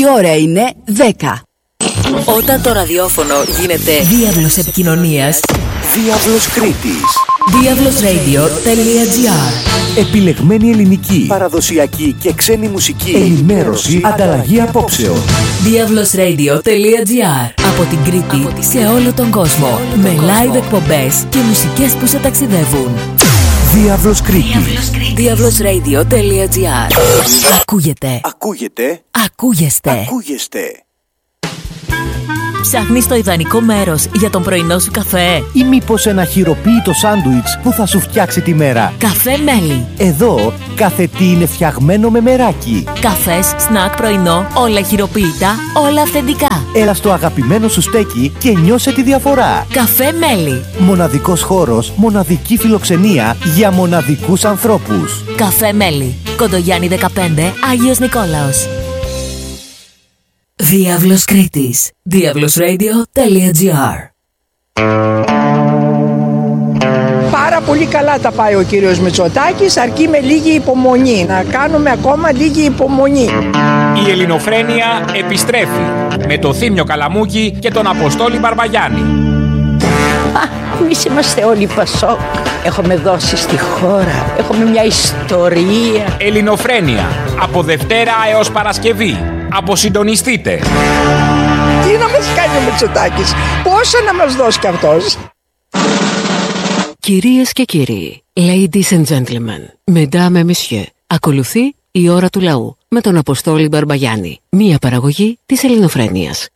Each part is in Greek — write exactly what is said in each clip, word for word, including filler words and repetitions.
ώρα είναι δέκα. Όταν το ραδιόφωνο γίνεται διάβλος επικοινωνίας, Διάβλος Κρήτης. διάβλος ρέιντιο τελεία τζι άρ. Επιλεγμένη ελληνική, παραδοσιακή και ξένη μουσική, ενημέρωση, ανταλλαγή απόψεων. διάβλος ρέιντιο τελεία τζι άρ. Από την Κρήτη Από σε όλο τον κόσμο. Όλο τον με κόσμο. Live εκπομπές και μουσικές που σε ταξιδεύουν. Διάβλος Κρήτη. διάβλος ρέιντιο τελεία τζι άρ. Ακούγεται. Ακούγεται. Ακούγεστε. Ακούγεστε. Ψάχνεις το ιδανικό μέρος για τον πρωινό σου καφέ? Ή μήπως ένα χειροποίητο σάντουιτς που θα σου φτιάξει τη μέρα? Καφέ Μέλι. Εδώ κάθε τι είναι φτιαγμένο με μεράκι. Καφές, σνακ, πρωινό, όλα χειροποίητα, όλα αυθεντικά. Έλα στο αγαπημένο σου στέκι και νιώσε τη διαφορά. Καφέ Μέλι. Μοναδικός χώρος, μοναδική φιλοξενία για μοναδικούς ανθρώπους. Καφέ Μέλι. Κοντογιάννη δεκαπέντε, Άγιος Νικόλαος. Διάβλος Κρήτης. διάβλος ρέιντιο τελεία τζι άρ. Πάρα πολύ καλά τα πάει ο κύριος Μητσοτάκης, αρκεί με λίγη υπομονή. Να κάνουμε ακόμα λίγη υπομονή. Η ελληνοφρένεια επιστρέφει με το Θήμιο Καλαμούκη και τον Αποστόλη Μπαρμπαγιάννη. Εμείς είμαστε όλοι Πασόκ. Έχουμε δώσει στη χώρα. Έχουμε μια ιστορία. Ελληνοφρένεια από Δευτέρα έως Παρασκευή. Αποσυντονιστείτε. Τι να μας κάνει ο Μητσοτάκης, πόσα να μας δώσει κι αυτός. Κυρίες και κύριοι, ladies and gentlemen, mesdames et messieurs, ακολουθεί η ώρα του λαού με τον Αποστόλη Μπαρμπαγιάννη, μία παραγωγή της ελληνοφρένειας.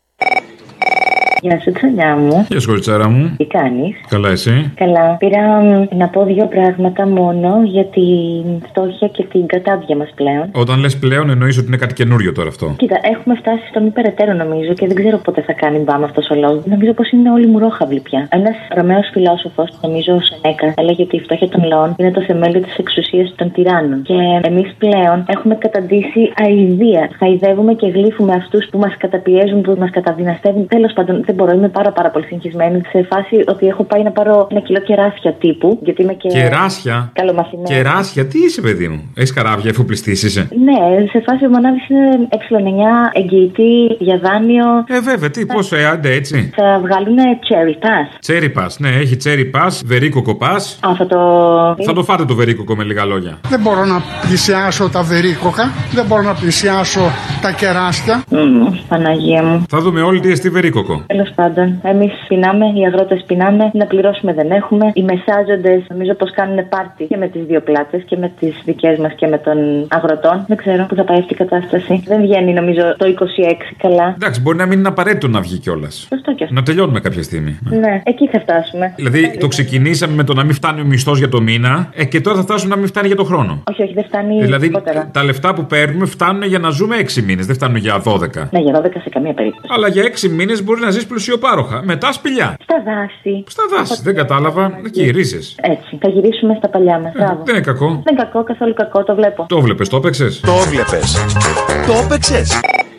Γεια σου, τσαλιά μου. Γεια σου, κοριτσάρα μου. Τι κάνεις? Καλά, εσύ? Καλά. Πήρα να πω δύο πράγματα μόνο για την φτώχεια και την κατάδια μας πλέον. Όταν λες πλέον, εννοείς ότι είναι κάτι καινούριο τώρα αυτό? Κοίτα, έχουμε φτάσει στο μη περαιτέρω νομίζω και δεν ξέρω πότε θα κάνει μπάμα αυτός ο λόγος. Νομίζω πως είναι όλοι μουρόχαυλοι πια. Ένας Ρωμαίος φιλόσοφος, νομίζω ο Σενέκα, έλεγε ότι η φτώχεια των λαών είναι το θεμέλιο της εξουσίας των τυράννων. Και εμείς πλέον έχουμε καταντήσει αηδία. Χαϊδεύουμε και γλύφουμε αυτούς που μας καταπιέζουν, που μας καταδυναστεύουν. Τέλος πάντων, δεν μπορώ, είμαι πάρα, πάρα πολύ συγχυσμένη σε φάση ότι έχω πάει να πάρω ένα κιλό κεράσια τύπου. Γιατί είμαι και. Κεράσια? Καλομαθημένη. Κεράσια, τι είσαι, παιδί μου? Έχεις καράβια, εφοπλιστής είσαι? Ναι, σε φάση ο μονάδης είναι ε εννιά, εγγυητή για δάνειο. Ε, βέβαια, τι, θα... πώς, ε, άντε έτσι. Θα βγάλουν cherry pass. Cherry pass, ναι, έχει cherry pass, βερίκοκο pass. Α, θα το. Θα το φάτε το βερίκοκο με λίγα λόγια. Δεν μπορώ να πλησιάσω τα βερίκοκα, δεν μπορώ να πλησιάσω τα κεράσια. Mm, Παναγία μου. Θα δούμε όλοι τι εστί βερίκοκο. Τέλος πάντων, εμείς πεινάμε, οι αγρότες πεινάμε, να πληρώσουμε δεν έχουμε. Οι μεσάζοντες νομίζω πως κάνουν πάρτι και με τις δύο πλάτες και με τις δικές μας και με των αγροτών. Δεν ξέρω πού θα πάει αυτή η κατάσταση. Δεν βγαίνει νομίζω το είκοσι έξι καλά. Εντάξει, μπορεί να μην είναι απαραίτητο να βγει κιόλας. Σωστό κι αυτό. Να τελειώνουμε κάποια στιγμή. Ναι, εκεί θα φτάσουμε. Δηλαδή το ξεκινήσαμε με το να μην φτάνει ο μισθός για το μήνα, ε, και τώρα θα φτάσουμε να μην φτάνει για το χρόνο. Όχι, όχι, δεν φτάνει. Δηλαδή λιγότερα. Τα λεφτά που παίρνουμε φτάνουν για να ζούμε έξι μήνες, δεν φτάνουν για δώδεκα. Ναι, για δώδεκα σε καμία περίπτωση. Αλλά για έξι μήνες μπορεί να ζεις πλουσιοπάροχα. Μετά σπηλιά. Στα δάση. Στα δάση, δεν κατάλαβα. Εκεί ρίζες. Έτσι. Θα γυρίσουμε στα παλιά μας. Ε, δεν είναι κακό. Δεν είναι κακό, καθόλου κακό, το βλέπω. Το βλέπεις, το έπαιξες. Το βλέπεις. Το έπαιξες.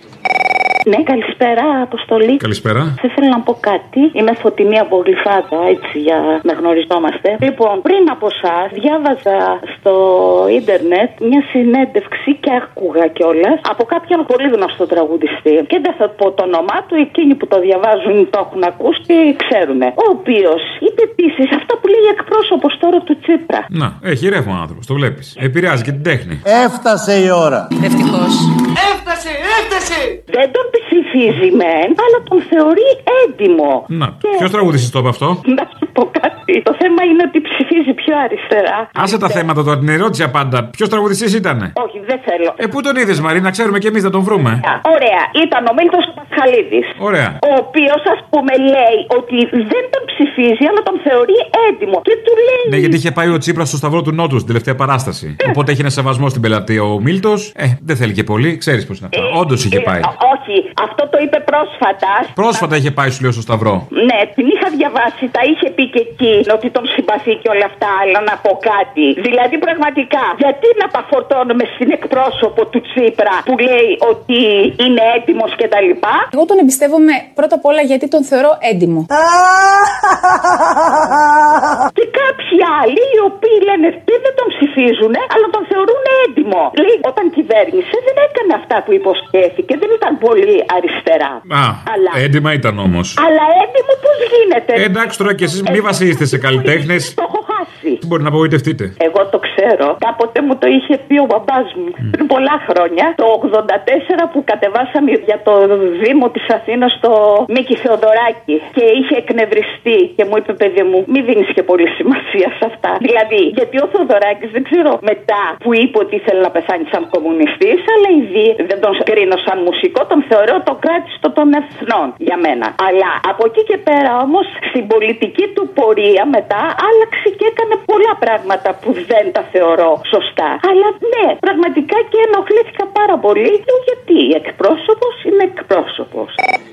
Ναι, καλησπέρα, Αποστολή. Καλησπέρα. Θα ήθελα να πω κάτι. Είμαι Φωτεινή από Γλυφάδα, έτσι, για να γνωριζόμαστε. Λοιπόν, πριν από εσάς, διάβαζα στο ίντερνετ μια συνέντευξη και άκουγα κιόλας από κάποιον πολύ γνωστό τραγουδιστή. Και δεν θα πω το όνομά του, εκείνοι που το διαβάζουν το έχουν ακούσει, ξέρουν. Ο οποίος είπε επίσης αυτά που λέει εκπρόσωπος τώρα του Τσίπρα. Να, έχει ρεύμα ο άνθρωπος, το βλέπεις. Επηρεάζει και την τέχνη. Έφτασε η ώρα. Ευτυχώς. Έφτασε, έφτασε! Δεν τον ψηφίζει μεν, αλλά τον θεωρεί έντιμο. Να, και... ποιος τραγουδιστής το είπε αυτό? Να σου πω κάτι. Το θέμα είναι ότι ψηφίζει πιο αριστερά. Άσε τα θέματα τώρα, την ερώτηση πάντα. Ποιος τραγουδιστής ήτανε? Όχι, δεν θέλω. Ε, πού τον είδες, Μαρή, να ξέρουμε κι εμείς να τον βρούμε. Ωραία, ήταν ο Μίλτος Πασχαλίδης. Ωραία. Ο οποίος, ας πούμε, λέει ότι δεν τον ψηφίζει, αλλά τον θεωρεί έντιμο. Και του λέει. Ναι, γιατί είχε πάει ο Τσίπρας στο Σταυρό του Νότου στην τελευταία παράσταση. Ε. Οπότε έχει ένα σεβασμό στην πελατεία ο Μίλτος. Ε, δεν θέλει και πολύ, ξέρεις πώς είναι αυτά. Ε, Όντως είχε πάει. Ε, όχι, αυτό το είπε πρόσφατα. Πρόσφατα είχε πάει, σου λέω, στο Σταυρό. Ναι, την είχα διαβάσει, τα είχε πει και εκεί ότι τον συμπαθεί και όλα αυτά, αλλά να πω κάτι. Δηλαδή, πραγματικά, γιατί να τα φορτώνουμε στην εκπρόσωπο του Τσίπρα που λέει ότι είναι έτοιμος κτλ. Εγώ τον εμπιστεύομαι πρώτα απ' όλα γιατί τον θεωρώ έντιμο. Και κάποιοι άλλοι οι οποίοι λένε δεν τον ψηφίζουν, αλλά τον θεωρούν έντιμο. Λέει, όταν κυβέρνησε δεν έκανε αυτά που υποσχέθηκε, δεν ήταν πολύ πολύ αριστερά. Α, αλλά... έντιμα ήταν όμως. Αλλά έντιμο πώς γίνεται. Ε, εντάξει τώρα κι εσείς μη βασίζεστε σε καλλιτέχνες. Το έχω χάσει. Μπορεί να απογοητευτείτε. Εγώ το ξέρω. Κάποτε μου το είχε πει ο μπαμπάς μου. Mm. Πριν πολλά χρόνια, το ογδόντα τέσσερα που κατεβάσαμε για το Δήμο της Αθήνας στο Μίκη Θεοδωράκη και είχε εκνευριστεί και μου είπε, παιδί μου, μη δίνεις και πολύ σημασία σε αυτά. Δηλαδή, γιατί ο Θεοδωράκης δεν ξέρω μετά που είπε ότι ήθελε να πεθάνει σαν κομμουνιστής, αλλά ήδη δεν τον κρίνω σαν μουσικό, τον θεωρώ το κράτιστο των εθνών για μένα. Αλλά από εκεί και πέρα όμως στην πολιτική του πορεία μετά άλλαξε και έκανε πολλά πράγματα που δεν τα θεωρώ σωστά. Αλλά ναι, πραγματικά και ενοχλήθηκα πάρα πολύ. Γιατί εκπρόσωπος είναι εκπρόσωπος.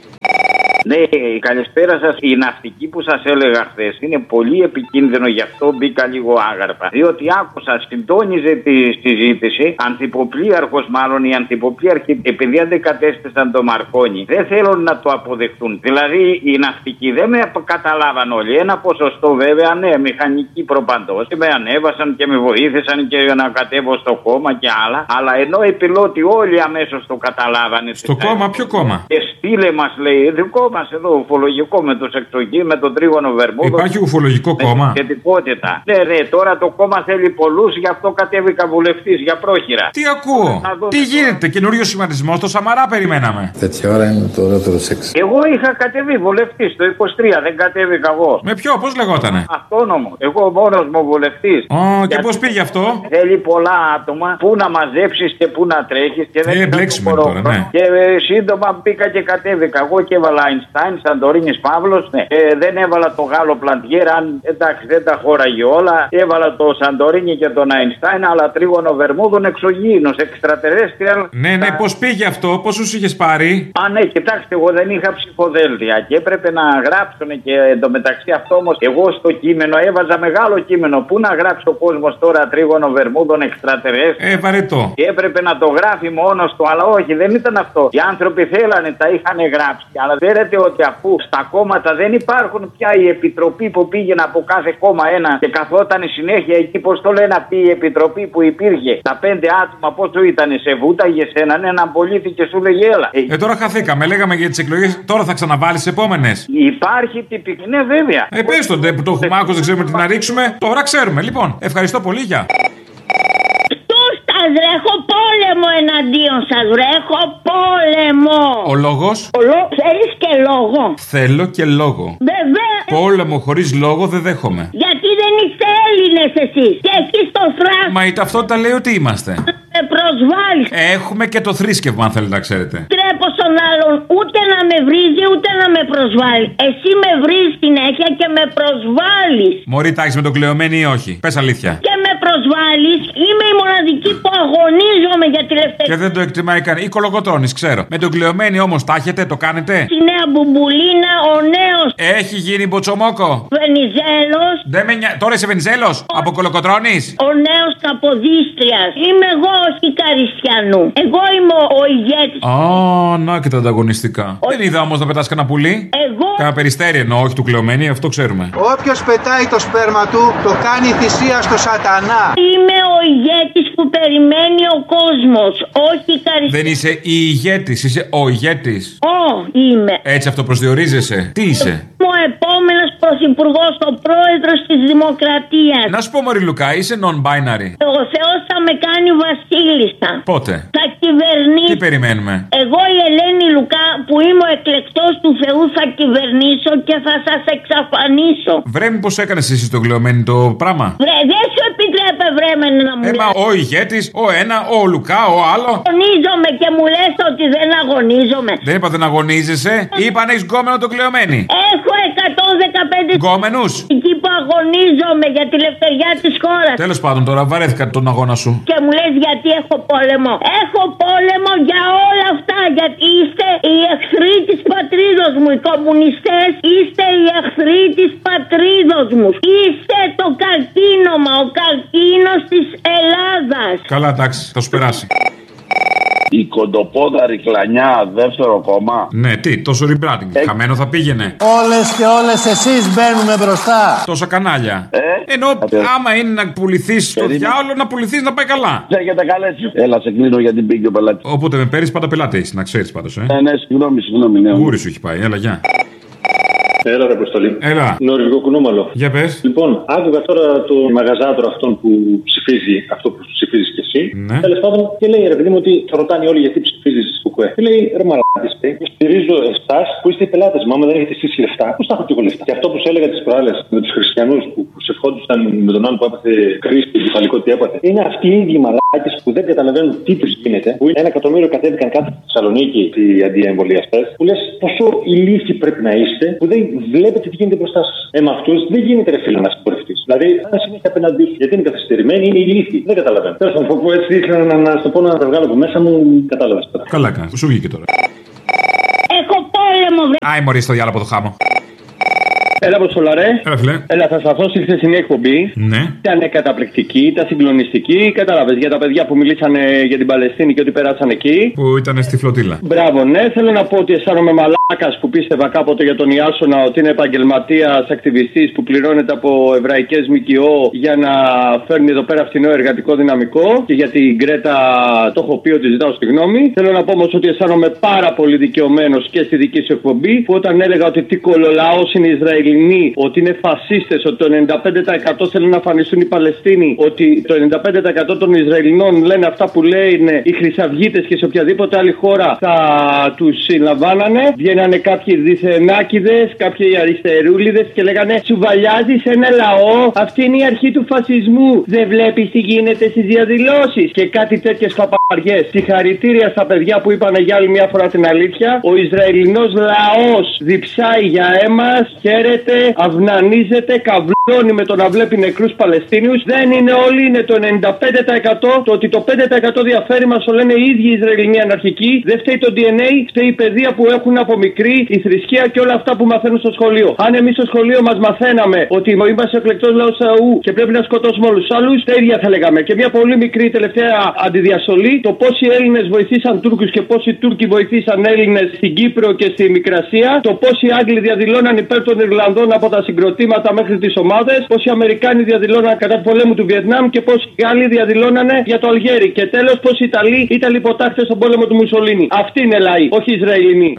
Ναι, καλησπέρα σας. Η ναυτική που σας έλεγα χθες είναι πολύ επικίνδυνο, γι' αυτό μπήκα λίγο άγαρπα. Διότι άκουσα, συντόνιζε τη συζήτηση, ανθυποπλοίαρχος μάλλον, οι ανθυποπλοίαρχοι, επειδή αντεκατέστησαν το Μαρκόνι, δεν θέλουν να το αποδεχτούν. Δηλαδή, οι ναυτικοί δεν με καταλάβαν όλοι. Ένα ποσοστό βέβαια, ναι, μηχανικοί προπαντός. Με ανέβασαν και με βοήθησαν και να κατέβω στο κόμμα και άλλα. Αλλά ενώ οι πιλότοι όλοι αμέσως το καταλάβανε. Στο κόμμα, ποιο κόμμα? Και στείλε μας, λέει, δικό μας εδώ ουφολογικό με τους εξωγείς, με τον τρίγωνο Βερμούδο. Υπάρχει ουφολογικό κόμμα? Σχετικότητα. Ναι, ναι, τώρα το κόμμα θέλει πολλούς, γι' αυτό κατέβηκα βουλευτής για πρόχειρα. Τι ακούω? Τι γίνεται, καινούριο σχηματισμό, στο Σαμαρά περιμέναμε. Τέτοια ώρα είναι το ωραίο σεξ. Εγώ είχα κατεβεί βουλευτής το είκοσι τρία, δεν κατέβηκα εγώ. Με ποιο, πώς λεγότανε? Αυτόνομο. Εγώ μόνος μου βουλευτής. Ω, και πώς πήγε αυτό? Θέλει πολλά άτομα, πού να μαζέψεις και πού να τρέχεις και δεν ε, μπλέξουμε τώρα, ναι. Και ε, σύντομα μπήκα και κατέβηκα. Εγώ και έβαλα Αϊνστάιν, Σαντορίνης Παύλος, ναι. Ε, δεν έβαλα το Γάλλο Πλαντιέρα, αν εντάξει δεν τα χώραγε όλα. Έβαλα το Σαντορίνη και τον Αϊνστάιν, αλλά τρίγωνο Βερμούδων εξωγήινος, εξτρατερέστριαλ. Ναι, ναι, πώς πήγε αυτό, πόσους είχες πάρει? Α, ναι, κοιτάξτε, εγώ δεν είχα ψηφοδέλτια και έπρεπε να γράψουν και εντωμεταξύ αυτό όμως εγώ στο κείμενο έβαζα μεγάλο κείμενο. Πού να γράψει ο κόσμος τώρα τρίγωνο Βερμούδων εξτρατερέστριαλ? Ε, βαρετό. Και έπρεπε να το γράφει μόνος του, αλλά όχι, δεν ήταν αυτό. Οι άνθρωποι θέλανε, τα είχαν γράψει. Αλλά ξέρετε ότι αφού στα κόμματα δεν υπάρχουν πια η επιτροπή που πήγαινε από κάθε κόμμα ένα και καθόταν συνέχεια εκεί, πώς το λένε αυτή η επιτροπή που υπήρχε, τα πέντε άτομα πόσο ήταν, σε βούταγε έναν έναν πολίτη και σου λέγε έλα. Ε, τώρα χαθήκαμε, λέγαμε για τις εκλογές, τώρα θα ξαναβάλεις επόμενες. Υπάρχει τυπική, ναι βέβαια. Ε, πες τον που το έχουμε άκουσει, δεν ξέρουμε τι να ρίξουμε, τώρα ξέρουμε. Λοιπόν, ευχαριστώ πολύ, γεια. Έχω πόλεμο εναντίον σας, βρε. Έχω πόλεμο. Ο λόγος? Ο λό... Θέλεις και λόγο? Θέλω και λόγο. Βέβαια. Πόλεμο χωρίς λόγο δεν δέχομαι. Γιατί δεν είστε Έλληνες εσείς? Και έχεις το θράσος. Μα η ταυτότητα λέει ότι είμαστε. Με προσβάλλεις. Έχουμε και το θρήσκευμα, αν θέλετε να ξέρετε. Τρέπω στον άλλον ούτε να με βρίζει ούτε να με προσβάλλει. Εσύ με βρίζεις συνέχεια και με προσβάλλεις. Μωρή, τάξεις με τον κλεωμένη ή όχι? Πες αλήθεια. Και με προσβάλλεις. Είμαι η μοναδική που αγωνίζομαι για τη ελευθερία. Και δεν το εκτιμάει κανείς. Ή κολοκοτρώνεις, ξέρω. Με τον κλεωμένη όμως τα έχετε, το κάνετε? Η νέα μπουμπουλίνα, ο νέος. Έχει γίνει μποτσομόκο. Βενιζέλος. Δεν με νοιάζει. Τώρα είσαι Βενιζέλος. Ο... Από κολοκοτρώνεις. Ο νέος Καποδίστριας. Είμαι εγώ, όχι Καριστιανού. Εγώ είμαι ο ηγέτης. Α, να και τα ανταγωνιστικά. Ο... Δεν είδα όμως να πετάς κανένα πουλί. Εγώ. Κάνα περιστέρι εννοώ, όχι του κλεωμένη, αυτό ξέρουμε. Όποιος πετάει το σπέρμα του, το κάνει θυσία στο σατανά. Είμαι ο ηγέτης που περιμένει ο κόσμος, όχι Καριστιανού. Δεν είσαι η ηγέτης, είσαι ο ηγέτης. Ω, είμαι. Έτσι αυτοπροσδιορίζεσαι. Τι είσαι? Ο επόμενος πρωθυπουργός, ο πρόεδρος της Δημοκρατίας. Να σου πω, Μωρή Λουκά, είσαι non-binary. Ο Θεός θα με κάνει βασίλισσα. Πότε? Θα κυβερνήσω. Τι περιμένουμε? Εγώ η Ελένη Λουκά που είμαι ο εκλεκτός του Θεού θα κυβερνήσω και θα σας εξαφανίσω. Βρε, μήπως έκανες εσύ το κλεωμένη το πράγμα? Βρε, δεν σου επιτρέπε βρέμενε να μου λες. Ε, μα ο ηγέτης, ο ένα, ο Λουκά, ο άλλο. Αγωνίζομαι και μου λες ότι δεν αγωνίζομαι. Δεν είπα δεν αγωνίζεσαι. Είπα αν έχεις γκόμενο το κλεωμένη. Έχω εκατόν δεκαπέντε γκόμενους. Εκεί που αγωνίζομαι για τη ελευθεριά της χώρας. Τέλος πάντων, τώρα βαρέθηκα τον αγώνα σου. Και μου λες γιατί έχω πόλεμο. Έχω πόλεμο για όλα αυτά. Γιατί είστε οι εχθροί της πατρίδος μου. Οι κομμουνιστές είστε οι εχθροί της πατρίδος μου. Είστε το καρκίνωμα, ο καρκίνος της Ελλάδας. Καλά, εντάξει, θα σου περάσει. Η κοντοπόδαρη κλανιά, δεύτερο κόμμα. Ναι, τι, τόσο rebranding. Ε... Χαμένο θα πήγαινε. Όλες και όλες εσείς μπαίνουμε μπροστά. Τόσα κανάλια. Ε? Ενώ άμα είναι να πουληθεί στο διάολο, να πουληθεί να πάει καλά. Λέγεται καλέ. Έλα, σε κλείνω γιατί μπήκε ο πελάτη. Οπότε με παίρνει πάντα πελάτη, έχει να ξέρει πάντω. Ε. Ναι, ναι, συγγνώμη, συγγνώμη. Ναι. Γούρι σου έχει πάει, έλα, γεια. Έλα, ρε Αποστολή. Έλα. Νορβηγό κουνούμαλο. Για πες. Λοιπόν, άκουγα τώρα το μαγαζάτρο αυτόν που ψηφίζει αυτό που ψηφίζει κι εσύ. Ναι. Τέλος πάντων, και λέει ρε παιδί μου ότι θα ρωτάνε όλοι γιατί ψηφίζει κουκουέ. Και λέει ρε μαλάκης, στηρίζω εσάς που είστε οι πελάτες μου. Άμα δεν έχετε εσείς λεφτά, πώς θα έχω και εγώ λεφτά. Και αυτό που σου έλεγα τις προάλλες με τους χριστιανούς που προσευχόντουσαν με τον άλλο που έπαθε κρίση και κεφαλικό τι έπαθε. Είναι αυτοί οι ίδιοι μαλάκες που δεν καταλαβαίνουν τι τους γίνεται. Που ένα εκατομμύριο κατέβηκαν κάτω στη Θεσσαλονίκη οι αντιεμβολιαστές. Που λες πόσο ηλίθιοι πρέπει να είστε που δεν βλέπετε τι γίνεται μπροστά σας. Ε, με αυτούς δεν γίνεται ρε φίλε να συγχωρευτείς. Δηλαδή, αν συνέχεια απέναντί σου γιατί είναι καθυστερημένοι, είναι ηλίθιοι. Δεν καταλαβαίνω. Θέλω να πω έτσι, ήθελα να, να στο πω να τα βγάλω από μέσα μου, κατάλαβες τώρα. Καλά κάνω, σου βγήκε τώρα. Έχω πόλεμο, βρε. Άι, μωρή στο διάλογο το χάμω. Έλα, Αποστολαρέ. Έλα, φίλε. Έλα, θα σταθώ στη χθεσινή εκπομπή. Ναι. Ήταν καταπληκτική, ήταν συγκλονιστική. Κατάλαβε για τα παιδιά που μιλήσανε για την Παλαιστίνη και ότι περάσαν εκεί. Που ήταν στη φλωτήλα. Μπράβο, ναι. Θέλω να πω ότι αισθάνομαι μαλάκας που πίστευα κάποτε για τον Ιάσονα ότι είναι επαγγελματίας ακτιβιστής που πληρώνεται από εβραϊκές ΜΚΟ για να φέρνει εδώ πέρα φθηνό εργατικό δυναμικό. Και για την Γκρέτα το έχω πει ότι ζητάω συγγνώμη. Θέλω να πω όμως ότι αισθάνομαι πάρα πολύ δικαιωμένος και στη δική σου εκπομπή που όταν έλεγα ότι τι κολολαός είναι Ισραηλ. Ότι είναι φασίστες, ότι το ενενήντα πέντε τοις εκατό θέλουν να αφανιστούν οι Παλαιστίνοι, ότι το ενενήντα πέντε τοις εκατό των Ισραηλινών λένε αυτά που λένε οι χρυσαυγίτες και σε οποιαδήποτε άλλη χώρα θα τους συλλαμβάνανε. Βγαίνανε κάποιοι διθενάκηδες, κάποιοι αριστερούλιδες και λέγανε «Τσουβαλιάζεις ένα λαό, αυτή είναι η αρχή του φασισμού. Δεν βλέπεις τι γίνεται στις διαδηλώσεις» και κάτι τέτοιες παπαριές. Συγχαρητήρια στα παιδιά που είπαν για άλλη μια φορά την αλήθεια. Ο Ισραηλινός λαός διψάει για αίμα, χαίρεται, αυνανίζεται, καβλώνει με το να βλέπει νεκρούς Παλαιστίνιους. Δεν είναι όλοι, είναι το ενενήντα πέντε τοις εκατό. Το ότι το πέντε τοις εκατό διαφέρει μας το λένε οι ίδιοι οι Ισραηλινοί αναρχικοί. Δεν φταίει το ντι εν έι, φταίει η παιδεία που έχουν από μικρή, η θρησκεία και όλα αυτά που μαθαίνουν στο σχολείο. Αν εμείς στο σχολείο μας μαθαίναμε ότι είμαστε ο εκλεκτός λαός Θεού και πρέπει να σκοτώσουμε όλους τους άλλους, τα ίδια θα λέγαμε. Και μια πολύ μικρή τελευταία αντιδιασολή, το πόσοι Έλληνες βοηθήσαν Τούρκους και πόσοι Τούρκοι βοηθήσαν Έλληνες στην Κύπρο και στη Μικρασία, το πόσοι Άγγλοι διαδηλώναν υπέρ των Ιρλανδών από τα συγκροτήματα μέχρι τις ομάδες, πόσοι Αμερικάνοι διαδηλώναν κατά του πολέμου του Βιετνάμ και πόσοι Γάλλοι διαδηλώνανε για το Αλγέρι. Και τέλος, πόσοι Ιταλοί ήταν υποτάχτες στον πόλεμο του Μουσολίνη. Αυτή είναι λαοί, όχι Ισραηλινοί.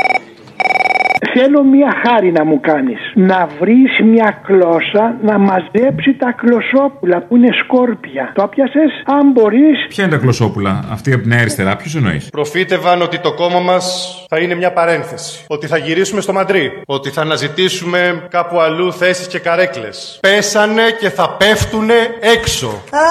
Θέλω μια χάρη να μου κάνεις. Να βρεις μια κλώσσα να μαζέψει τα κλωσόπουλα που είναι σκόρπια. Το πιάσες, αν μπορείς. Ποια είναι τα κλωσόπουλα, αυτή από την αριστερά, ποιος εννοείς? Προφήτευαν ότι το κόμμα μας θα είναι μια παρένθεση. Ότι θα γυρίσουμε στο Μαντρί. Ότι θα αναζητήσουμε κάπου αλλού θέσεις και καρέκλες. Πέσανε και θα πέφτουνε έξω.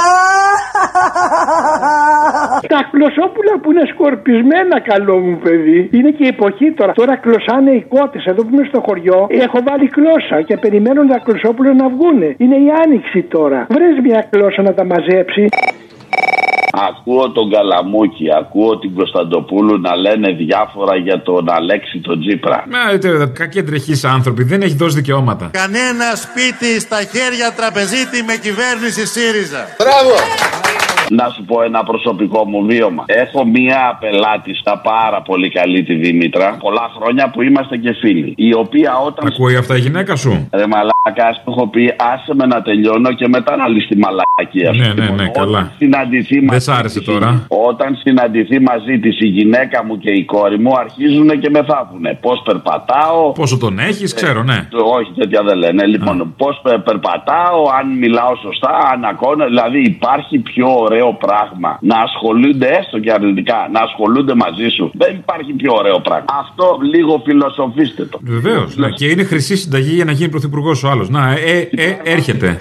Τα κλωσόπουλα που είναι σκορπισμένα, καλό μου παιδί. Είναι και η εποχή τώρα. Τώρα κλωσάνε οι κότες. Εδώ που είμαι στο χωριό, έχω βάλει κλώσσα και περιμένουν τα κλωσόπουλα να βγούνε. Είναι η άνοιξη τώρα. Βρες μια κλώσσα να τα μαζέψει. Ακούω τον Καλαμούκη, ακούω την Κωνσταντοπούλου να λένε διάφορα για τον Αλέξη τον Τσίπρα. Μα κακοί εντρεχείς άνθρωποι, δεν έχει δώσει δικαιώματα. Κανένα σπίτι στα χέρια τραπεζίτη με κυβέρνηση ΣΥΡΙΖΑ. Μπράβο! Να σου πω ένα προσωπικό μου βίωμα. Έχω μία πελάτη στα πάρα πολύ καλή, τη Δήμητρα, πολλά χρόνια που είμαστε και φίλοι. Η οποία όταν. Ακούει αυτά η γυναίκα σου? Ρε μαλάκα, σου έχω πει, άσε με να τελειώνω και μετά να λύσει τη μαλακία σου. Ναι, ναι, ναι, καλά. Δεν σ' άρεσε τώρα. Όταν συναντηθεί μαζί της η γυναίκα μου και η κόρη μου, αρχίζουν και με θάβουνε. Πώς περπατάω. Πόσο τον έχεις, ξέρω, ναι. Ε, όχι, τέτοια δεν λένε. Λοιπόν, πώς περπατάω, αν μιλάω σωστά, αν ακόνο. Δηλαδή, υπάρχει πιο ωραίο πράγμα να ασχολούνται έστω και αρνητικά, να ασχολούνται μαζί σου. Δεν υπάρχει πιο ωραίο πράγμα. Αυτό λίγο φιλοσοφήστε το. Βεβαίως. Ναι. Και είναι χρυσή συνταγή για να γίνει πρωθυπουργός ο άλλος. Να, ε, ε, έρχεται.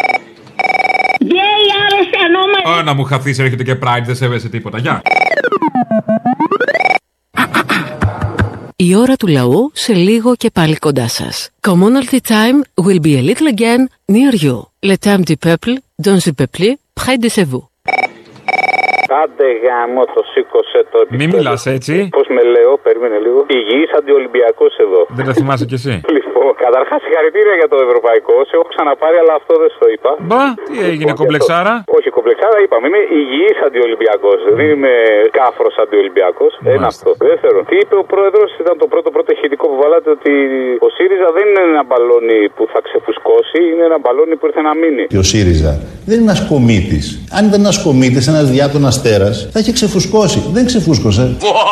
Ω, να μου χαθείς, έρχεται και Pride, δεν σέβεσαι τίποτα. Γεια. Η ώρα του λαού σε λίγο και πάλι κοντά σας. Commonalty time will be a little again near you. Le temps du peuple, dans le peuple, près de vous. Άντε γάμο, το σήκωσε το. Μη μιλάς έτσι. Πώς με λέει λέω, περίμενε λίγο. Υγιής αντιολυμπιακός εδώ. Δεν τα θυμάσαι κι εσύ. Λοιπόν, καταρχάς συγχαρητήρια για το ευρωπαϊκό. Σε έχω ξαναπάρει, αλλά αυτό δεν στο είπα. Μπα, τι έγινε, κομπλεξάρα. Όχι, κομπλεξάρα είπαμε. Είμαι υγιής αντιολυμπιακός. Δεν είμαι κάφρος αντιολυμπιακός. Ένα αυτό. Δεύτερον, τι είπε ο πρόεδρος, ήταν το πρώτο πρώτο ηχητικό που βάλατε, ότι ο ΣΥΡΙΖΑ δεν είναι ένα μπαλόνι που θα ξεφουσκώσει, είναι ένα μπαλόνι που ήρθε να μείνει. Και ο ΣΥΡΙΖΑ δεν είναι ένας κομίτης. Αν ήταν ένας κομίτης, ένας διάκονας τέρας, θα είχε ξεφουσκώσει. Δεν ξεφούσκωσε.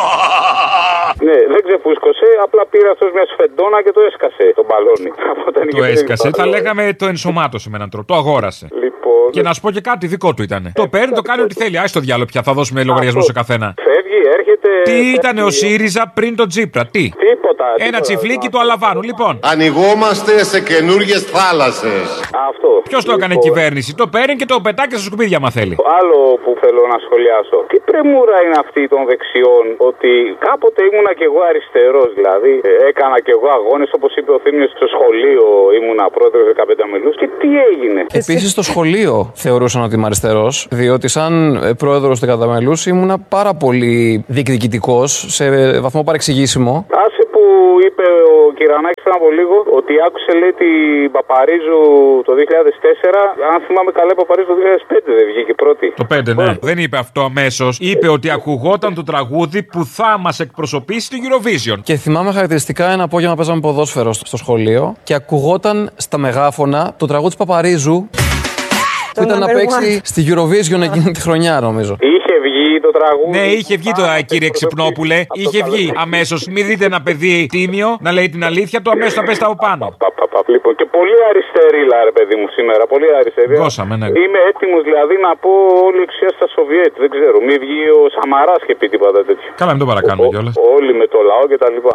Ναι, δεν ξεφούσκωσε, απλά πήρε αυτός μια σφεντόνα και το έσκασε το μπαλόνι. Το έσκασε, θα λέγαμε το ενσωμάτωσε με έναν τρόπο. Το αγόρασε. Λοιπόν, και να σου πω και κάτι, δικό του ήταν. Το παίρνει, το κάνει ό,τι θέλει. Άι στο διάλογο πια, θα δώσουμε λογαριασμό σε καθένα. Φεύγει, έρχεται. Τι ήταν ο ΣΥΡΙΖΑ πριν τον Τζίπρα, τι. Τίποτα. Ένα τσιφλίκι του Αλαβάνου, λοιπόν. Ανοιγόμαστε σε καινούργιες θάλασσες. Αυτό. Ποιος το έκανε κυβέρνηση, το παίρνει και το πετάει στα σκουπίδια, μα θέλει. Άλλο που θέλω να σχολιάσω. Τι πρεμούρα είναι αυτή των δεξιών, ότι κάποτε ήμουνα κι εγώ αριστερός, δηλαδή έκανα κι εγώ αγώνες, όπως είπε ο Θήμιος, στο σχολείο ήμουνα πρόεδρος δεκαπέντε μελούς. Και τι έγινε. Επίσης στο σχολείο θεωρούσαν ότι είμαι αριστερός, διότι σαν πρόεδρος δεκαπέντε μελούς ήμουνα πάρα πολύ διεκδικητικός, σε βαθμό παρεξηγήσιμο. Άσε που είπε ο Κυρανάκης πριν από λίγο, ότι άκουσε, λέει, την Παπαρίζου το δύο χιλιάδες τέσσερα. Αν θυμάμαι καλά, η Παπαρίζου το δύο χιλιάδες πέντε δεν βγήκε πρώτη. Το πέντε, ναι. Δεν είπε αυτό αμέσως. Είπε ότι ακουγόταν το τραγούδι που θα μας εκπροσωπήσει στην Eurovision. Και θυμάμαι χαρακτηριστικά ένα απόγευμα παίζαμε ποδόσφαιρο στο σχολείο και ακουγόταν στα μεγάφωνα το τραγούδι της Παπαρίζου. Που ήταν να παίξει στη Eurovision εκείνη τη χρονιά, νομίζω. Είχε βγει το τραγούδι. Ναι, είχε βγει το κύριε Ξυπνόπουλε. Είχε βγει αμέσως. Μην δείτε ένα παιδί τίμιο να λέει την αλήθεια του, αμέσως να πέσει από πάνω. Λοιπόν, και πολύ αριστερή, ρε παιδί μου, σήμερα. Πολύ αριστερή. Δώσαμε, ναι. Είμαι έτοιμος δηλαδή να πω όλη η εξουσία στα Σοβιέτ. Δεν ξέρω. Μην βγει ο Σαμαράς και πει τίποτα τέτοιο. Καλά, μην το παρακάνουμε κιόλας. Όλοι με το λαό και τα λοιπά.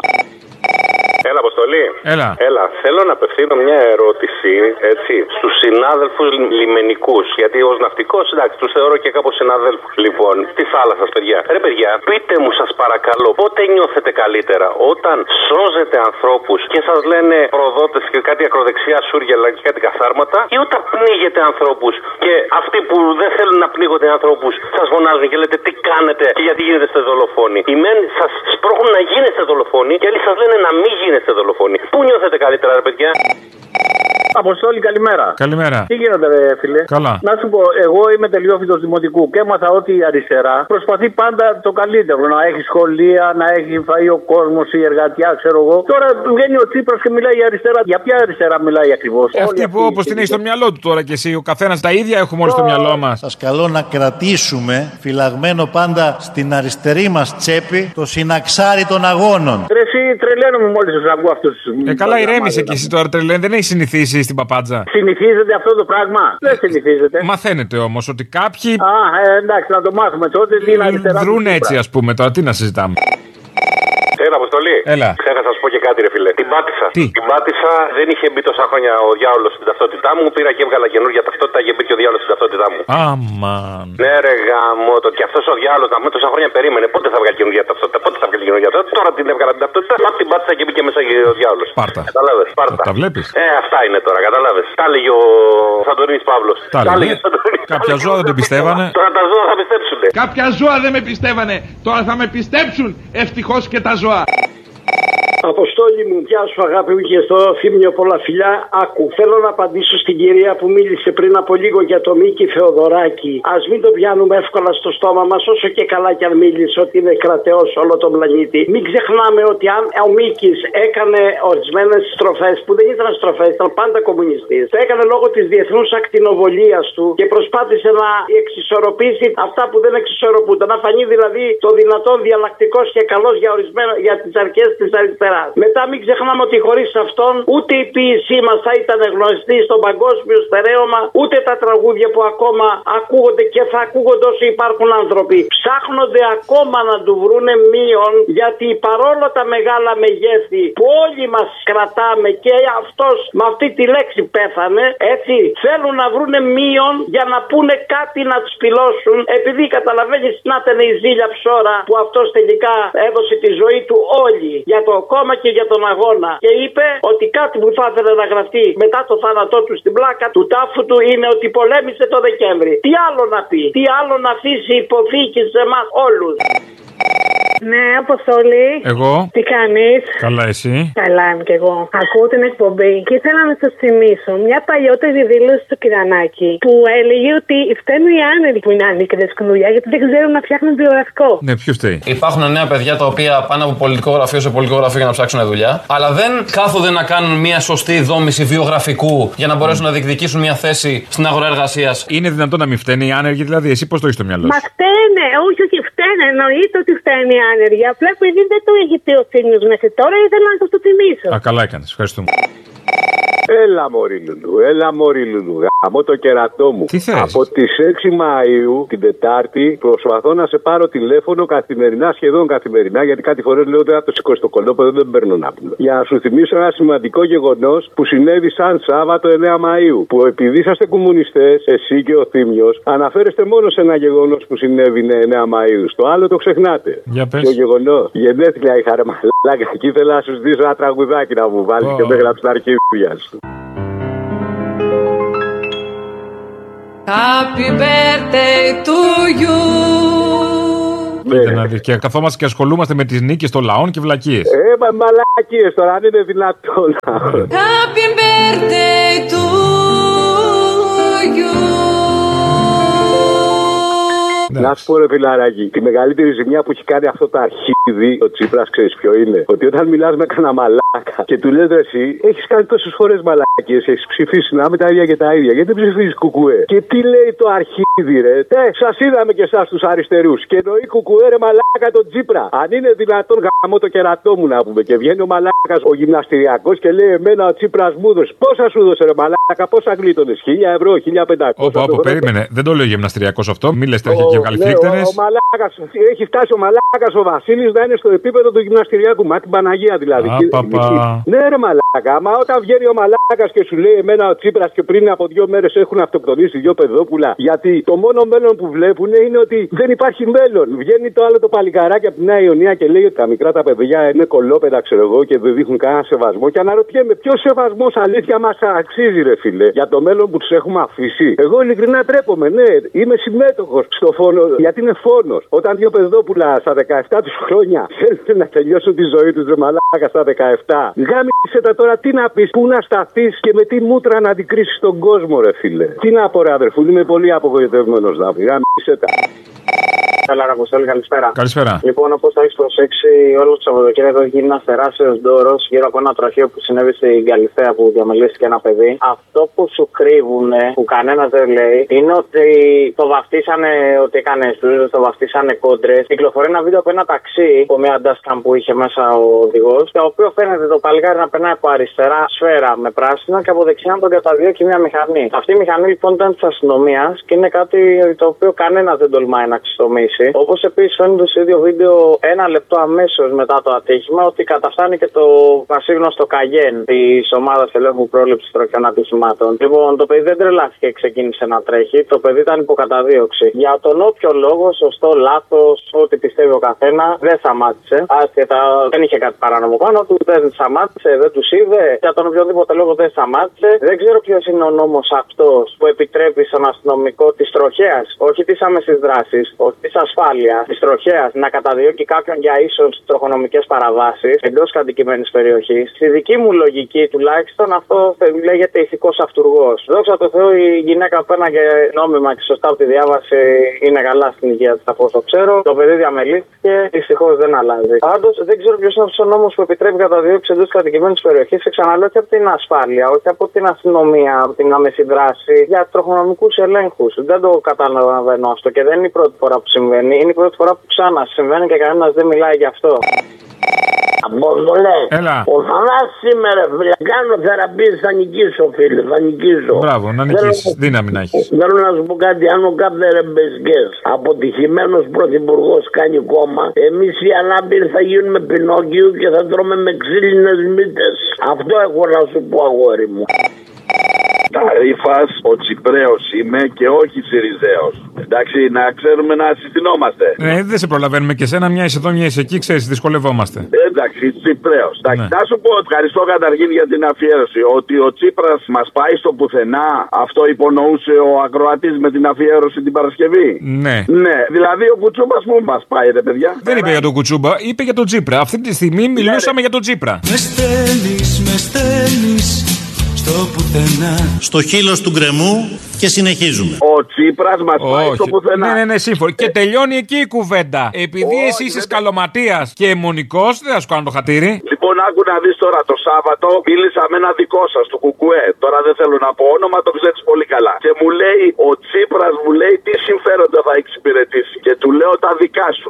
Έλα, Αποστολή. Έλα. Έλα. Θέλω να απευθύνω μια ερώτηση, έτσι, στους συνάδελφους λιμενικούς. Γιατί ως ναυτικός, εντάξει, τους θεωρώ και κάπως συναδέλφους. Λοιπόν, τη θάλασσα, παιδιά. Ρε, παιδιά, πείτε μου, σας παρακαλώ, πότε νιώθετε καλύτερα, όταν σώζετε ανθρώπους και σας λένε προδότες και κάτι ακροδεξιά σούργελα και κάτι καθάρματα, ή όταν πνίγετε ανθρώπους και αυτοί που δεν θέλουν να πνίγονται ανθρώπους σας φωνάζουν και λέτε τι κάνετε και γιατί γίνετε δολοφόνοι. Οι μεν σας σπρώχνουν να γίνεστε δολοφόνοι και άλλοι σας λένε να μην γίνεστε δολοφόνοι. Πού νιώθετε καλύτερα, ρε παιδιά? Αποστόλη, καλημέρα. Καλημέρα. Τι γίνονται, ρε φίλε? Καλά. Να σου πω, εγώ είμαι τελειόφοιτος δημοτικού και έμαθα ότι η αριστερά προσπαθεί πάντα το καλύτερο. Να έχει σχολεία, να έχει φαΐ ο κόσμος, η εργατιά, ξέρω εγώ. Τώρα βγαίνει ο Τσίπρας και μιλάει η αριστερά. Για ποια αριστερά μιλάει ακριβώς? Ε, αυτή που όπως την έχει στο μυαλό του τώρα κι εσύ. Ο καθένας τα ίδια έχουμε όλοι στο μυαλό μας. Σας καλώ να κρατήσουμε φυλαγμένο πάντα στην αριστερή μας τσέπη το συναξάρι των αγώνων. Ρε, εσύ τρελαίνομαι μόλις τους ακούω αυτούς. Ε, καλά, ηρέμησε κι εσύ τώρα, τρελαίνει. Δεν έχει συνηθίσει στην παπάντζα. Συνηθίζεται αυτό το πράγμα? Δεν συνηθίζεται. Μαθαίνετε όμως ότι κάποιοι. Α, ε, εντάξει, να το μάθουμε τότε. Τι είναι αριστερά. Δρούν έτσι, ας πούμε, τώρα τι να συζητάμε. Έλα, Αποστολή. Έλα. Ξέχασα να σου πω και κάτι, ρε φίλε. Την πάτησα. Τι? Την πάτησα, δεν είχε μπει τόσα χρόνια ο διάολος στην ταυτότητά μου. Πήρα και έβγαλα καινούργια ταυτότητα και μπήκε ο διάολος στην ταυτότητά μου. Αμαν. Ναι, ρε γάμο, το και αυτό ο διάολος να με τόσα χρόνια περίμενε. Πότε θα βγάλει καινούργια ταυτότητα, πότε θα βγάλει καινούργια ταυτότητα. Τώρα την έβγαλα την ταυτότητα, μα την πάτησα και μπήκε μέσα ο διάολος. Πάρτα. Κατάλαβες, πάρτα. Τα βλέπεις. Ε, αυτά είναι τώρα, κατάλαβες. Τα έλεγε ο Σαντορίνης Παύλος. Τα έλεγε. Κάποια ζώα δεν το πιστεύανε. Τώρα τα ζώα θα πιστέψουν. Κάποια ζώα δεν με πιστεύανε. Τώρα θα με πιστέψουν. Ευτυχώς και τα ζώα. Αποστόλη μου, γεια σου αγάπη μου και στο Θήμιο, πολλά φιλιά. Άκου, θέλω να απαντήσω στην κυρία που μίλησε πριν από λίγο για το Μίκη Θεοδωράκη. Ας μην το πιάνουμε εύκολα στο στόμα μας, όσο και καλά κι αν μίλησε ότι είναι κρατεός όλο τον πλανήτη. Μην ξεχνάμε ότι αν ο Μίκης έκανε ορισμένες στροφές που δεν ήταν στροφές, ήταν πάντα κομμουνιστής. Το έκανε λόγω της διεθνούς ακτινοβολίας του και προσπάθησε να εξισορροπήσει αυτά που δεν εξισορροπούνταν. Να φανεί δηλαδή το δυνατόν διαλλακτικός και καλός για, για τις αρχές της αριστεράς. Μετά μην ξεχνάμε ότι χωρίς αυτόν ούτε η ποίησή μας θα ήταν γνωστή στον παγκόσμιο στερέωμα, ούτε τα τραγούδια που ακόμα ακούγονται και θα ακούγονται όσο υπάρχουν άνθρωποι. Ψάχνονται ακόμα να του βρούνε μείον, γιατί παρόλο τα μεγάλα μεγέθη που όλοι μας κρατάμε και αυτός με αυτή τη λέξη πέθανε, έτσι θέλουν να βρούνε μείον για να πούνε κάτι να τους πυλώσουν, επειδή καταλαβαίνεις να ήταν η ζήλια ψώρα που αυτός τελικά έδωσε τη ζωή του όλοι για το κόμμα ακόμα και για τον αγώνα. Και είπε ότι κάτι που θα ήθελε να γραφτεί μετά το θάνατό του στην πλάκα του τάφου του είναι ότι πολέμησε το Δεκέμβρη. Τι άλλο να πει, τι άλλο να αφήσει υποθήκη σε εμάς όλους. Ναι, Αποστολή. Εγώ. Τι κάνεις? Καλά, εσύ? Καλά, είμαι κι εγώ. Ακούω την εκπομπή και ήθελα να σας θυμίσω μια παλιότερη δήλωση του Κυρανάκη που έλεγε ότι φταίνουν οι άνεργοι που είναι άνεργοι και δεν σκουν δουλειά γιατί δεν ξέρουν να φτιάχνουν βιογραφικό. Ναι, ποιο φταίει? Υπάρχουν νέα παιδιά τα οποία πάνε από πολιτικό γραφείο σε πολιτικό γραφείο για να ψάξουν δουλειά, αλλά δεν κάθονται να κάνουν μια σωστή δόμηση βιογραφικού για να μπορέσουν να διεκδικήσουν μια θέση στην αγορά εργασίας. Είναι δυνατόν να μην φταίνει οι άνεργοι, δηλαδή, εσύ πώς το έχεις στο μυαλό σου? Μα φταίνε, όχι, όχι, φταίνε. Εννοείται ότι φταίνε οι άνεργοι. Απλά επειδή δεν το έχει πει ο Θήμιος μέχρι τώρα, ήθελα να το θυμίσω. Α, καλά έκανες. Ευχαριστούμε. Έλα μωρή Λουλού, έλα μωρή Λουλού, γαμώ το κερατό μου. Τι θες? Από τις έξι Μαΐου την Τετάρτη προσπαθώ να σε πάρω τηλέφωνο καθημερινά, σχεδόν καθημερινά, γιατί κάτι φορές λέω ότι θα το σηκώσει το κολόπεδο, δεν παίρνω ναύπλο. Για να σου θυμίσω ένα σημαντικό γεγονός που συνέβη σαν Σάββατο εννέα Μαΐου. Που επειδή είσαστε κομμουνιστές, εσύ και ο Θήμιος, αναφέρεστε μόνο σε ένα γεγονός που συνέβη εννέα Μαΐου. Στο άλλο το ξεχνάτε. Για πες. Ποιο γεγονός? Γενέθλια είχα ρε μαλάκα, και ήθελα να σου ζητήσω ένα τραγουδάκι να μου βάλεις oh. και με έγραψε τα αρχίδια σου. Happy birthday to you. Κοίτα να δεις, και καθόμαστε και ασχολούμαστε με τις νίκες των λαών και βλακίες. Ε, μα μαλακίες τώρα, αν είναι δυνατόν. Happy birthday to you. Να σου πω ρε φιλαράκι, τη μεγαλύτερη ζημιά που έχει κάνει αυτό το αρχίδι, ο Τσίπρας, ξέρεις ποιο είναι? Ότι όταν μιλάς με κανένα μαλάκα και του λες ρε εσύ, έχεις κάνει τόσες φορές μαλακίες, έχεις ψηφίσει να με τα ίδια και τα ίδια. Γιατί δεν ψηφίζεις κουκουέ? Και τι λέει το αρχίδι ρε? Ε, σας είδαμε και εσάς τους αριστερούς. Και εννοεί κουκουέ ρε μαλάκα τον Τσίπρα. Αν είναι δυνατόν γαμώ το κερατό μου να πούμε. Και βγαίνει ο μαλάκας ο γυμναστηριακός και λέει εμένα ο Τσίπρας μου δώσε. Πόσα σου δώσε ρε μαλάκα, πόσα γλίτωνες? Χίλια ευρώ, χίλια πεντακόσια. Όπα, όπα, περίμενε. Δεν το λέει ο γυμναστηριακός αυτό. Μη λες τέτοια και ναι, ο, ο μαλάκας, έχει φτάσει ο μαλάκας ο Βασίλης να είναι στο επίπεδο του γυμναστηριακού. Μα την Παναγία δηλαδή. Α, και, πα, πα. Ναι, ρε μαλάκα, μα όταν βγαίνει ο μαλάκας και σου λέει εμένα ο Τσίπρας και πριν από δύο μέρες έχουν αυτοκτονήσει δύο παιδόπουλα. Γιατί το μόνο μέλλον που βλέπουν είναι ότι δεν υπάρχει μέλλον. Βγαίνει το άλλο το παλικαράκι από τη Νέα Ιωνία και λέει ότι τα μικρά τα παιδιά είναι κολόπεδα, ξέρω εγώ, και δεν δείχνουν κανένα σεβασμό. Και αναρωτιέμαι ποιο σεβασμό αλήθεια μας αξίζει, ρε φίλε, για το μέλλον που τους έχουμε αφήσει. Εγώ ειλικρινά τρέπομαι, ναι, είμαι συμμέτοχος στο φόνο. Γιατί είναι φόνος. Όταν δύο παιδόπουλα στα δεκαεπτά τους χρόνια θέλουν να τελειώσουν τη ζωή τους, ρε μαλάκα, στα δεκαεπτά. Γάμισε τα τώρα, τι να πεις, πού να σταθείς και με τι μούτρα να αντικρίσεις τον κόσμο, ρε φίλε. Τι να πω, ρε αδερφού, είμαι πολύ απογοητευμένος να πει. Γάμισε τα. Καλά, Ραποστόλη, καλησπέρα. Καλησπέρα. Λοιπόν, όπως θα έχεις προσέξει, όλο το Σαββατοκύριακο έχει γίνει ένα τεράστιο ντόρο γύρω από ένα τροχείο που συνέβη στην Καλυθέα που διαμελήθηκε ένα παιδί. Αυτό που σου κρύβουν, που κανένα δεν λέει, είναι ότι το βαφτίσανε ότι έκανε στούζες, το βαφτίσανε κόντρες. Κυκλοφορεί ένα βίντεο από ένα ταξί, από μια dashcam που είχε μέσα ο οδηγός, το οποίο φαίνεται το παλικάρι να περνάει από αριστερά σφαίρα με πράσινα και από δεξιά να τον καταδιώκει μια μηχανή. Αυτή η μηχανή λοιπόν ήταν της αστυνομίας και είναι κάτι το οποίο κανένα δεν τολμάει να ξεστομίσει. Όπως επίσης φαίνεται στο ίδιο βίντεο ένα λεπτό αμέσως μετά το ατύχημα ότι καταφτάνει και το πασίγνωστο Καγέν της ομάδας ελέγχου πρόληψης τροχιών ατυχημάτων. Λοιπόν, το παιδί δεν τρελάθηκε και ξεκίνησε να τρέχει. Το παιδί ήταν υποκαταδίωξη. Για τον όποιο λόγο, σωστό, λάθος, ό,τι πιστεύει ο καθένα, δεν σταμάτησε. Άσχετα, δεν είχε κάτι παράνομο πάνω του, δεν σταμάτησε, δεν του είδε. Για τον οποιοδήποτε λόγο δεν σταμάτησε. Δεν ξέρω ποιος είναι ο νόμος αυτός που επιτρέπει στον αστυνομικό της τροχέας, όχι της άμεσης δράσης, όχι της ασφάλεια, της τροχέας, να καταδιώκει κάποιον για ίσως τροχονομικές παραβάσεις εντός κατοικημένης περιοχής. Στη δική μου λογική τουλάχιστον αυτό λέγεται ηθικός αυτουργός. Δόξα τω Θεώ η γυναίκα που πέρναγε νόμιμα και σωστά από τη διάβαση είναι καλά στην υγεία της, από όσο ξέρω. Το παιδί διαμελήθηκε, δυστυχώς δεν αλλάζει. Πάντως δεν ξέρω ποιος είναι αυτός ο νόμος που επιτρέπει καταδιώξη εντός κατοικημένης περιοχής. Και ξαναλέω και από την ασφάλεια, όχι από την αστυνομία, από την άμεση δράση, για τροχονομικούς ελέγχους. Δεν το καταλαβαίνω αυτό και δεν είναι η πρώτη φορά που συμβαίνει. Είναι η πρώτη φορά που ξανά συμβαίνει και κανένας δεν μιλάει γι' αυτό. Απόστολε, ο Θανάσης σήμερα, φίλε, κάνω θεραπείες, θα νικήσω, φίλε, θα νικήσω. Μπράβο, να νικήσεις, δύναμη να έχεις. Θέλω να σου πω κάτι, αν ο Κάπτερ Μπεσκές, αποτυχημένος πρωθυπουργός, κάνει κόμμα, εμείς οι ανάπηροι θα γίνουμε Πινόκιο και θα τρώμε με ξύλινες μύτες. Αυτό έχω να σου πω, αγόρι μου. Σερίφας, ο Τσιπρέος είμαι και όχι Σιριζέος. Εντάξει, να ξέρουμε να συστηνόμαστε. Ναι, δεν σε προλαβαίνουμε και σένα, μια είσαι εδώ, μια είσαι εκεί, ξέρεις, δυσκολευόμαστε. Εντάξει, Τσιπρέος. Ναι. Να σου πω, ευχαριστώ καταρχήν για την αφιέρωση. Ότι ο Τσίπρας μας πάει στο πουθενά, αυτό υπονοούσε ο ακροατής με την αφιέρωση την Παρασκευή. Ναι. Ναι, δηλαδή ο Κουτσούμπας που μας πάει, ρε παιδιά. Δεν είπε για τον Κουτσούμπα, είπε για τον Τσίπρα. Αυτή τη στιγμή μιλούσαμε για τον Τσίπρα. Με στέλνεις, με στέλνεις στο πουθενά. Στο χείλος του γκρεμού και συνεχίζουμε. Ο Τσίπρας μας πάει στο πουθενά. Ναι, ναι, ναι, σύμφωνο. Και τελειώνει εκεί η κουβέντα. Επειδή Όχι, εσύ είσαι δεν... σκαλωματίας και αιμονικός, δεν θα σου κάνω το χατήρι. Λοιπόν, άκου να δεις τώρα, το Σάββατο μίλησα με ένα δικό σας, του Κουκουέ. Τώρα δεν θέλω να πω όνομα, το ξέρεις πολύ καλά. Και μου λέει, ο Τσίπρας μου λέει τι συμφέροντα θα εξυπηρετήσει. Και του λέω τα δικά σου.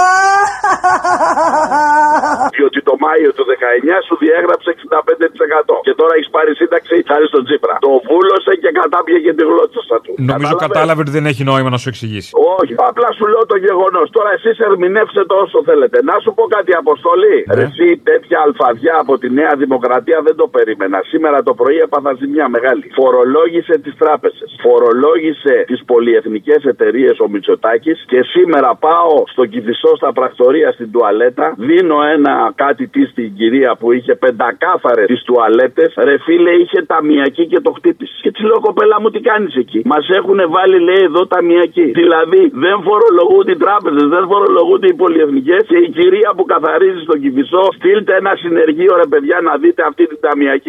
Διότι το Μάιο του δεκαεννιά σου διέγραψε εξήντα πέντε τοις εκατό. Και τώρα έχεις πάρει σύνταξη χάρη στον Τσίπρα. Το βούλωσε και κατάπιεγε τη γλώσσα του. Νομίζω κατάλαβε ότι δεν έχει νόημα να σου εξηγήσει. Όχι, απλά σου λέω το γεγονός. Τώρα εσείς ερμηνεύστε το όσο θέλετε. Να σου πω κάτι, Αποστολή. Ναι. Εσύ τέτοια αλφαδιά από τη Νέα Δημοκρατία δεν το περίμενα. Σήμερα το πρωί έπαθα ζημιά μεγάλη. Φορολόγησε τις τράπεζες. Φορολόγησε τις πολυεθνικές εταιρείες ο Μητσοτάκης. Και σήμερα πάω στο Κηφισό στα πρακτορία στην τουαλέτα. Δίνω ένα κάτι τι στην κυρία που είχε πεντακάθαρες τις τουαλέτες. Ρε φίλε, είχε ταμιακή και το χτύπησε. Και τη λέω, κοπέλα μου, τι κάνεις εκεί. Μας έχουν βάλει, λέει, εδώ ταμιακή. Δηλαδή δεν φορολογούνται οι τράπεζες, δεν φορολογούνται οι πολυεθνικές. Και η κυρία που καθαρίζει στο Κηφισό, στείλτε ένα συνεργείο, ρε παιδιά, να δείτε αυτή την ταμιακή.